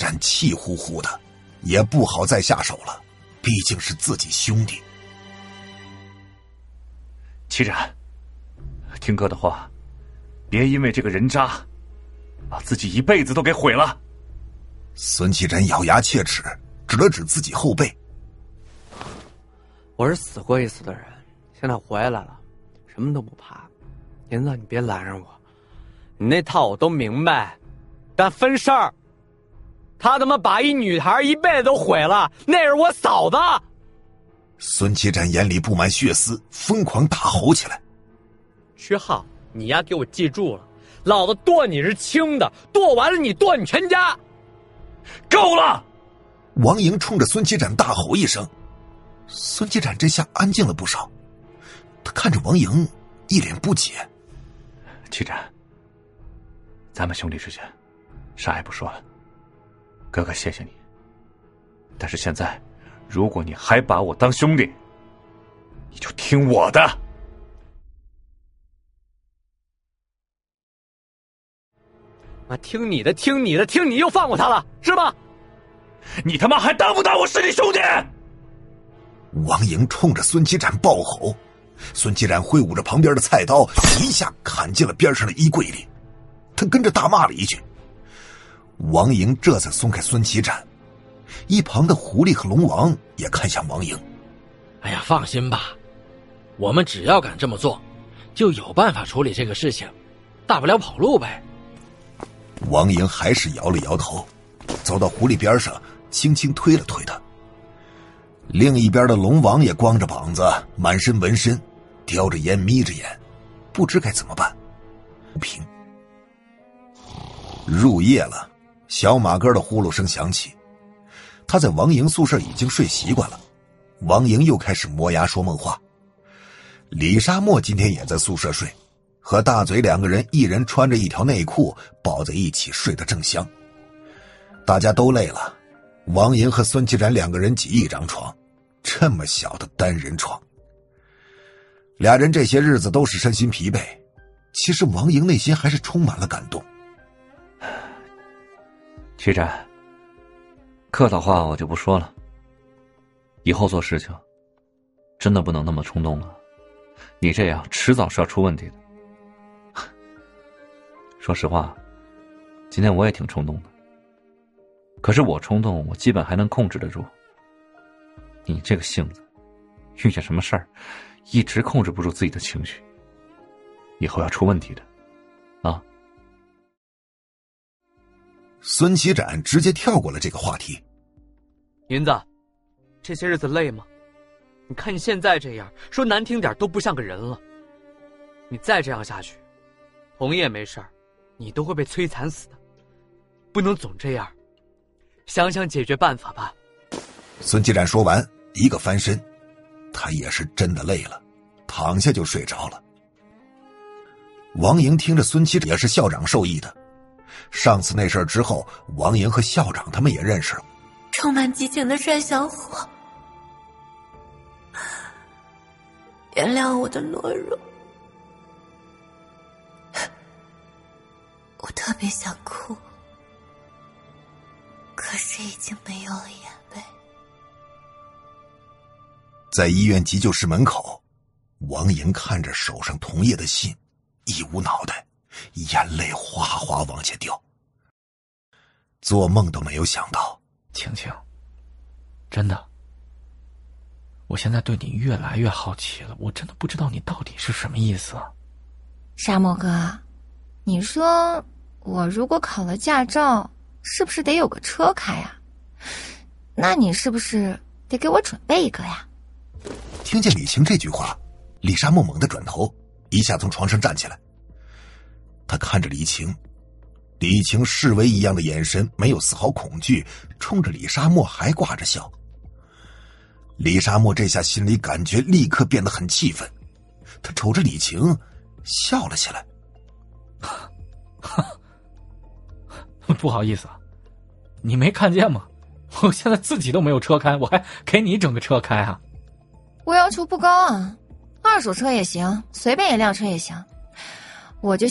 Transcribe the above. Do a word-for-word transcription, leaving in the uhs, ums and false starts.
然气呼呼的，也不好再下手了，毕竟是自己兄弟。 齐然，听哥的话，别因为这个人渣把自己一辈子都给毁了。 孙齐然咬牙切齿，指了指自己后背。 我是死过一次的人，现在回来了，什么都不怕。银子，你别拦着我，你那套我都明白，但分事儿。他他妈把一女孩一辈子都毁了，那是我嫂子。 孙齐然眼里布满血丝，疯狂大吼起来。 薛浩，你丫给我记住了，老子剁你是轻的，剁完了你剁你全家。 够了！ 王莹冲着孙齐然大吼一声。孙齐然这下安静了不少，他看着王莹一脸不解。 齐然，咱们兄弟之间啥也不说了，哥哥谢谢你，但是现在如果你还把我当兄弟，你就听我的。 啊，听你的，听你的，听你又放过他了，是吧？ 你他妈还当不当我是你兄弟？ 王莹冲着孙齐然暴吼，孙齐然挥舞着旁边的菜刀，一下砍进了边上的衣柜里。他跟着大骂了一句。王莹这才松开孙齐然，一旁的狐狸和龙王也看向王莹。 哎呀，放心吧，我们只要敢这么做，就有办法处理这个事情，大不了跑路呗。 王莹还是摇了摇头，走到狐狸边上，轻轻推了推他。另一边的龙王也光着膀子，满身纹身，叼着烟，眯着眼，不知该怎么办。不平。入夜了，小马哥的呼噜声响起。他在王莹宿舍已经睡习惯了，王莹又开始磨牙说梦话。李沙漠今天也在宿舍睡，和大嘴两个人一人穿着一条内裤抱在一起睡得正香。大家都累了，王莹和孙齐然两个人挤一张床，这么小的单人床。俩人这些日子都是身心疲惫，其实王莹内心还是充满了感动。 齐然，客套话我就不说了，以后做事情真的不能那么冲动了，你这样迟早是要出问题的。说实话，今天我也挺冲动的，可是我冲动我基本还能控制得住，你这个性子遇见什么事儿一直控制不住自己的情绪，以后要出问题的啊。 孙齐然直接跳过了这个话题。 银子，这些日子累吗？你看你现在这样，说难听点都不像个人了。你再这样下去，红叶没事儿，你都会被摧残死的。不能总这样，想想解决办法吧。 孙齐然说完，一个翻身，他也是真的累了，躺下就睡着了。王莹听着孙齐然也是校长授意的，上次那事儿之后，王莹和校长他们也认识了。 充满激情的帅小伙，原谅我的懦弱，我特别想哭，可是已经没有了眼泪。 在医院急救室门口，王莹看着手上同叶的信，一捂脑袋，眼泪哗哗往下掉。做梦都没有想到， 晴晴，真的，我现在对你越来越好奇了，我真的不知道你到底是什么意思啊。 沙漠哥，你说我如果考了驾照，是不是得有个车开啊？那你是不是得给我准备一个呀？ 听见李晴这句话，李沙漠猛地转头，一下从床上站起来。他看着李晴，李晴示威一样的眼神，没有丝毫恐惧，冲着李沙漠还挂着笑。李沙漠这下心里感觉立刻变得很气愤，他瞅着李晴笑了起来。 不好意思啊，你没看见吗？我现在自己都没有车开，我还给你整个车开啊。 我要求不高啊，二手车也行，随便一辆车也行，我就